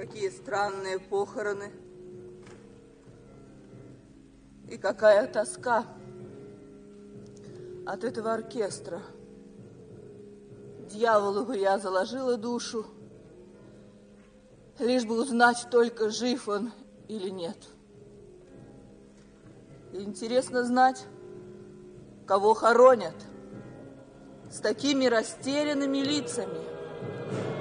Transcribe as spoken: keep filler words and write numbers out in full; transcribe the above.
Какие странные похороны. И какая тоска от этого оркестра. Дьяволу бы я заложила душу, лишь бы узнать, только жив он или нет. И интересно знать, кого хоронят с такими растерянными лицами.